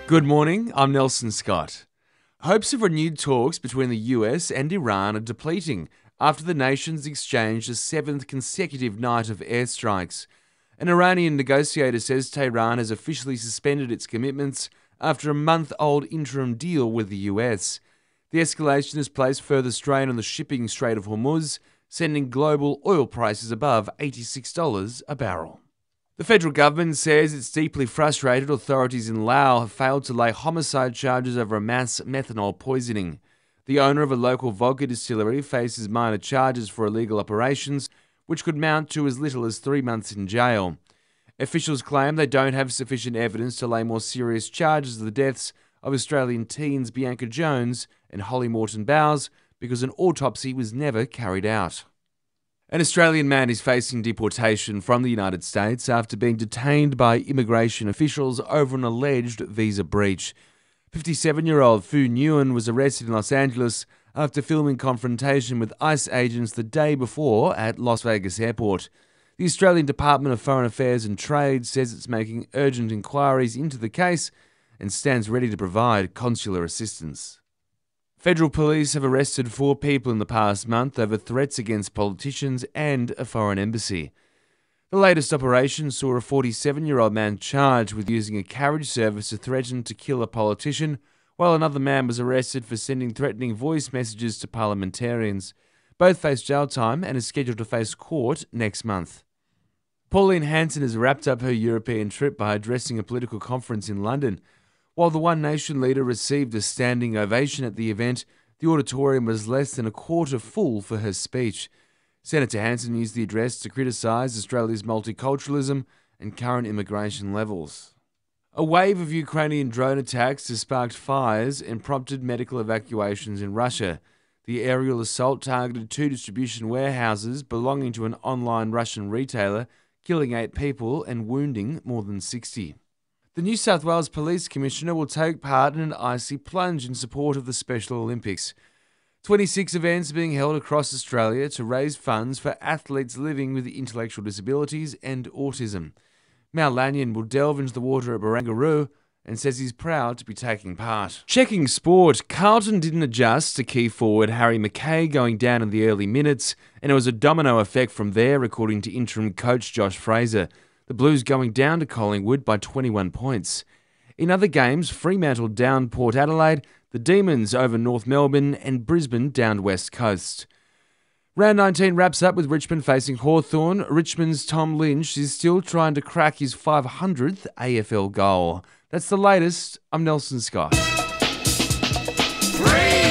Good morning, I'm Nelson Scott. Hopes of renewed talks between the US and Iran are depleting after the nations exchanged a seventh consecutive night of airstrikes. An Iranian negotiator says Tehran has officially suspended its commitments after a month-old interim deal with the US. The escalation has placed further strain on the shipping Strait of Hormuz, sending global oil prices above $86 a barrel. The federal government says it's deeply frustrated authorities in Laos have failed to lay homicide charges over a mass methanol poisoning. The owner of a local vodka distillery faces minor charges for illegal operations, which could mount to as little as 3 months in jail. Officials claim they don't have sufficient evidence to lay more serious charges of the deaths of Australian teens Bianca Jones and Holly Morton Bowes because an autopsy was never carried out. An Australian man is facing deportation from the United States after being detained by immigration officials over an alleged visa breach. 57-year-old Fu Nguyen was arrested in Los Angeles after filming confrontation with ICE agents the day before at Las Vegas Airport. The Australian Department of Foreign Affairs and Trade says it's making urgent inquiries into the case and stands ready to provide consular assistance. Federal police have arrested 4 people in the past month over threats against politicians and a foreign embassy. The latest operation saw a 47-year-old man charged with using a carriage service to threaten to kill a politician, while another man was arrested for sending threatening voice messages to parliamentarians. Both face jail time and are scheduled to face court next month. Pauline Hanson has wrapped up her European trip by addressing a political conference in London. While the One Nation leader received a standing ovation at the event, the auditorium was less than a quarter full for her speech. Senator Hanson used the address to criticise Australia's multiculturalism and current immigration levels. A wave of Ukrainian drone attacks has sparked fires and prompted medical evacuations in Russia. The aerial assault targeted 2 distribution warehouses belonging to an online Russian retailer, killing 8 people and wounding more than 60. The New South Wales Police Commissioner will take part in an icy plunge in support of the Special Olympics. 26 events being held across Australia to raise funds for athletes living with intellectual disabilities and autism. Mal Lanyon will delve into the water at Barangaroo and says he's proud to be taking part. Checking sport, Carlton didn't adjust to key forward Harry McKay going down in the early minutes, and it was a domino effect from there, according to interim coach Josh Fraser. The Blues going down to Collingwood by 21 points. In other games, Fremantle downed Port Adelaide, the Demons over North Melbourne, and Brisbane downed West Coast. Round 19 wraps up with Richmond facing Hawthorn. Richmond's Tom Lynch is still trying to crack his 500th AFL goal. That's the latest. I'm Nelson Scott.